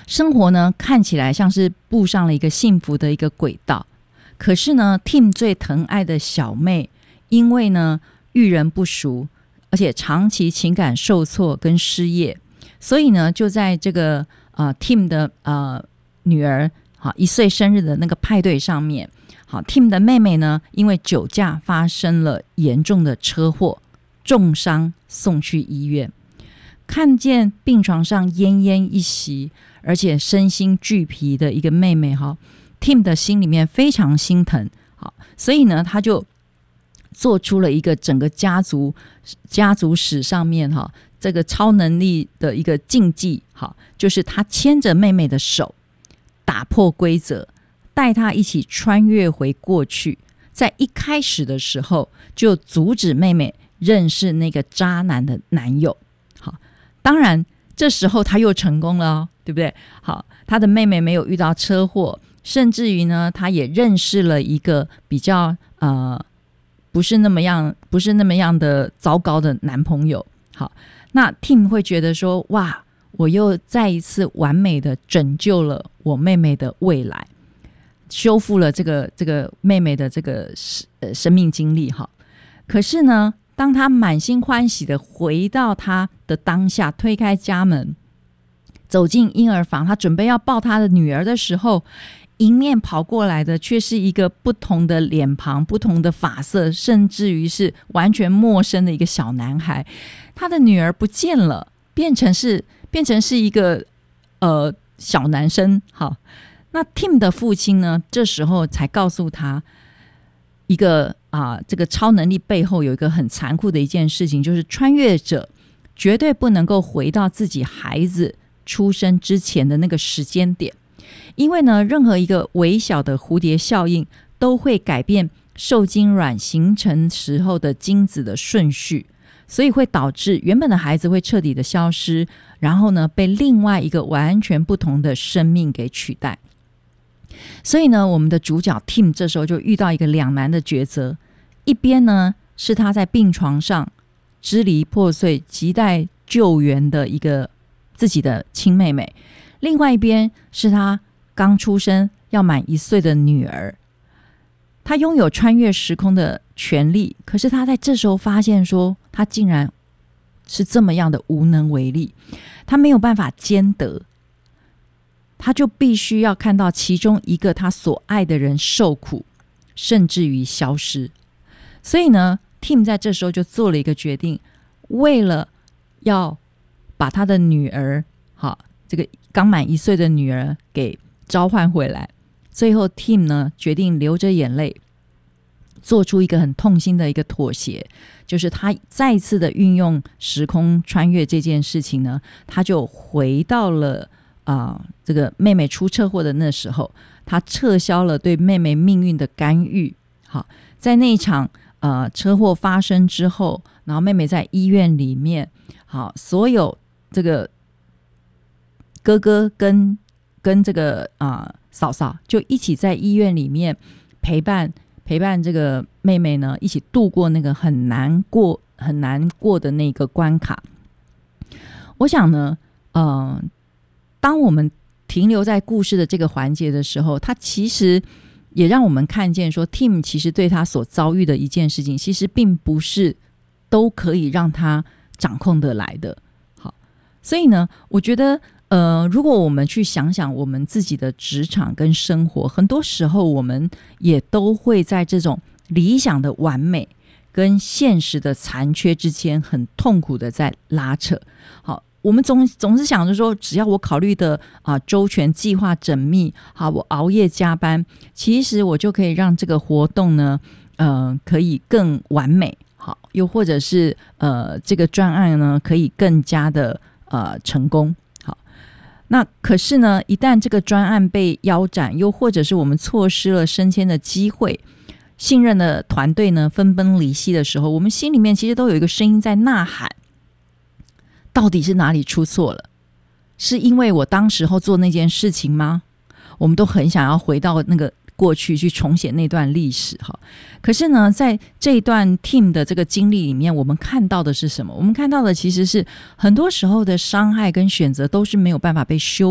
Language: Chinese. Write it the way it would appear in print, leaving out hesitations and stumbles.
生活呢看起来像是步上了一个幸福的一个轨道。可是呢 Tim 最疼爱的小妹因为呢遇人不淑，而且长期情感受挫跟失业，所以呢就在这个Tim 的女儿1岁生日的那个派对上面，Tim 的妹妹呢因为酒驾发生了严重的车祸，重伤送去医院。看见病床上奄奄一息而且身心俱疲的一个妹妹Tim 的心里面非常心疼，所以呢他就做出了一个整个家族史上面这个超能力的一个禁忌，就是他牵着妹妹的手，打破规则，带她一起穿越回过去，在一开始的时候就阻止妹妹认识那个渣男的男友。当然这时候他又成功了对不对？他的妹妹没有遇到车祸，甚至于呢他也认识了一个比较不是那么样的糟糕的男朋友。那 Tim 会觉得说，哇，我又再一次完美的拯救了我妹妹的未来，修复了这个妹妹的这个生命经历。可是呢当他满心欢喜的回到他的当下，推开家门走进婴儿房，他准备要抱他的女儿的时候，迎面跑过来的却是一个不同的脸庞，不同的发色，甚至于是完全陌生的一个小男孩。他的女儿不见了，变成是一个小男生。那 Tim 的父亲呢这时候才告诉他一个这个超能力背后有一个很残酷的一件事情，就是穿越者绝对不能够回到自己孩子出生之前的那个时间点，因为呢任何一个微小的蝴蝶效应都会改变受精卵形成时候的精子的顺序，所以会导致原本的孩子会彻底的消失，然后呢被另外一个完全不同的生命给取代。所以呢我们的主角 Tim 这时候就遇到一个两难的抉择，一边呢是他在病床上支离破碎亟待救援的一个自己的亲妹妹，另外一边是他刚出生要满1岁的女儿。他拥有穿越时空的权利，可是他在这时候发现说他竟然是这么样的无能为力，他没有办法兼得，他就必须要看到其中一个他所爱的人受苦，甚至于消失。所以呢 Tim 在这时候就做了一个决定，为了要把他的女儿这个刚满1岁的女儿给召唤回来，最后 Tim 呢决定流着眼泪做出一个很痛心的一个妥协，就是他再次的运用时空穿越这件事情呢，他就回到了这个妹妹出车祸的那时候，他撤销了对妹妹命运的干预。在那一场车祸发生之后，然后妹妹在医院里面，所有这个哥哥跟这个嫂嫂就一起在医院里面陪伴这个妹妹呢，一起度过那个很难过的那个关卡。我想呢当我们停留在故事的这个环节的时候，它其实也让我们看见说 Tim 其实对他所遭遇的一件事情，其实并不是都可以让他掌控得来的。好，所以呢我觉得如果我们去想想我们自己的职场跟生活，很多时候我们也都会在这种理想的完美跟现实的残缺之间很痛苦的在拉扯。好，我们总是想着说，只要我考虑的周全，计划缜密，好，我熬夜加班，其实我就可以让这个活动呢可以更完美。好，又或者是这个专案呢可以更加的成功。那可是呢一旦这个专案被腰斩，又或者是我们错失了升迁的机会，信任的团队呢分崩离析的时候，我们心里面其实都有一个声音在呐喊，到底是哪里出错了？是因为我当时候做那件事情吗？我们都很想要回到那个过去去重写那段历史。可是呢在这一段 Tim 的这个经历里面，我们看到的是什么？我们看到的其实是很多时候的伤害跟选择都是没有办法被修